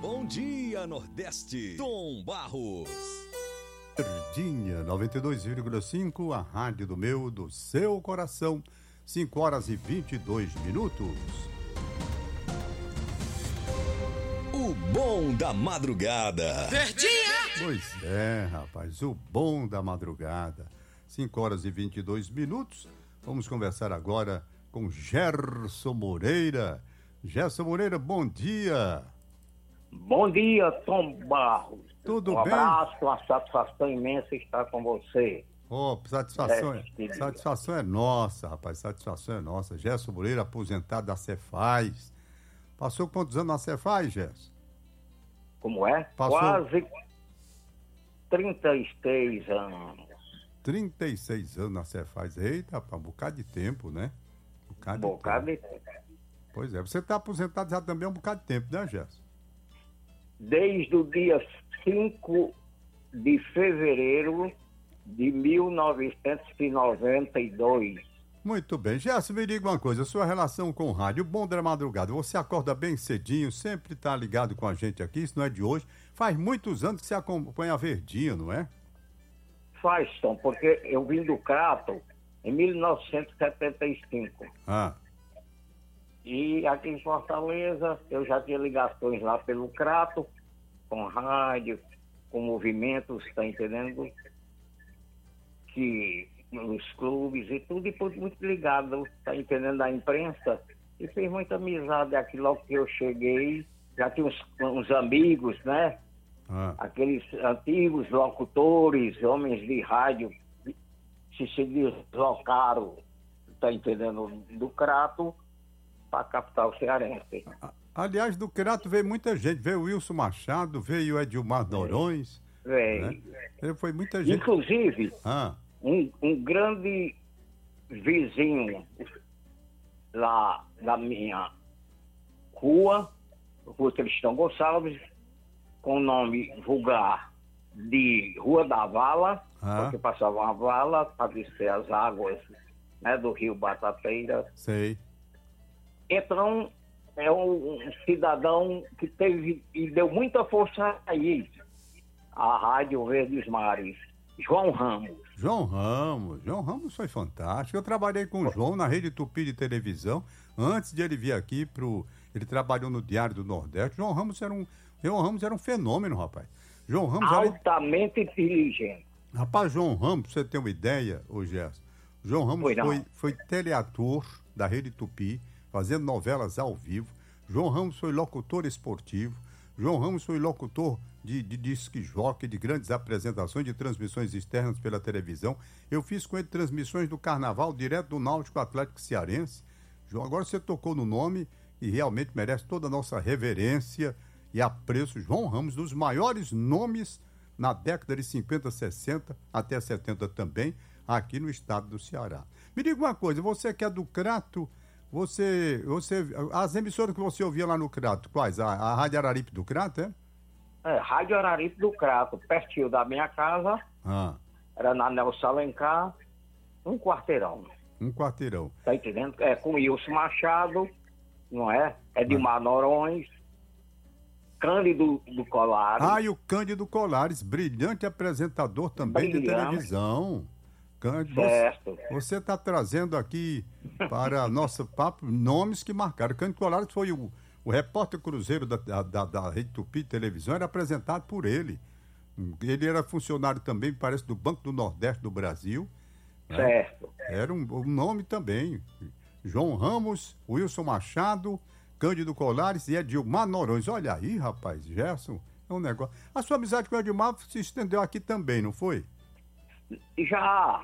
Bom dia, Nordeste. Tom Barros. Verdinha 92,5, a rádio do seu coração. 5 horas e 22 minutos. O bom da madrugada. Verdinha! Pois é, rapaz, o bom da madrugada. 5 horas e 22 minutos. Vamos conversar agora com Gerson Moreira. Gerson Moreira, bom dia. Bom dia, Tom Barros. Tudo bem? Um abraço, uma satisfação imensa estar com você. Satisfação é nossa, rapaz, satisfação é nossa. Gerson Moreira, aposentado da Cefaz. Passou quantos anos na Cefaz, Gerson? Como é? Passou... Quase 36 anos. 36 anos na Cefaz. Eita, rapaz, um bocado de tempo, né? Um bocado de tempo. Pois é, você está aposentado já também há um bocado de tempo, né, Gerson? Desde o dia 5 de fevereiro de 1992. Muito bem. Gerson, me diga uma coisa, sua relação com o rádio, o bom da madrugada, você acorda bem cedinho, sempre está ligado com a gente aqui, isso não é de hoje, faz muitos anos que você acompanha a Verdinha, não é? Faz, Tom, porque eu vim do Crato em 1975. E aqui em Fortaleza, eu já tinha ligações lá pelo Crato, com rádio, com movimentos, tá entendendo? Que nos clubes e tudo, e por muito ligado, tá entendendo, da imprensa, e fiz muita amizade aqui logo que eu cheguei, já tinha uns amigos, né? Aqueles antigos locutores, homens de rádio, se deslocaram, tá entendendo, do Crato para a capital cearense. Aliás, do Crato veio muita gente, veio o Wilson Machado, veio o Edilmar Noronha. Veio. Né? Foi muita gente. Inclusive, um grande vizinho lá da minha Rua Cristão Gonçalves, com o nome vulgar de Rua da Vala, porque passava uma vala para descer as águas, né, do rio Batateira. Sei. Então, é um cidadão que teve e deu muita força aí à Rádio Verdes Mares, João Ramos. João Ramos foi fantástico. Eu trabalhei com o João na Rede Tupi de televisão, antes de ele vir aqui ele trabalhou no Diário do Nordeste. João Ramos era um fenômeno, rapaz. João Ramos altamente inteligente. Rapaz, João Ramos, pra você ter uma ideia, ô Gerson, João Ramos foi teleator da Rede Tupi, fazendo novelas ao vivo. João Ramos foi locutor esportivo. João Ramos foi locutor de disque jockey, de grandes apresentações, de transmissões externas pela televisão. Eu fiz com ele transmissões do Carnaval, direto do Náutico Atlético Cearense. João, agora você tocou no nome e realmente merece toda a nossa reverência e apreço. João Ramos, dos maiores nomes na década de 50, 60, até 70 também, aqui no estado do Ceará. Me diga uma coisa, você que é do Crato, as emissoras que você ouvia lá no Crato, quais? A Rádio Araripe do Crato, é? Rádio Araripe do Crato, pertinho da minha casa, era na Nelson Alencar, um quarteirão. Tá entendendo? Com Wilson Machado, não é? Edilmar Noronha, Cândido do Colares. E o Cândido Colares, brilhante apresentador também de televisão. Cândido, você está trazendo aqui para nosso papo nomes que marcaram. Cândido Colares foi o repórter cruzeiro da Rede Tupi Televisão, era apresentado por ele. Ele era funcionário também, parece, do Banco do Nordeste do Brasil. Certo. Era um nome também. João Ramos, Wilson Machado, Cândido Colares e Edilmar Noronha. Olha aí, rapaz, Gerson, é um negócio. A sua amizade com o Edilmar se estendeu aqui também, não foi? Já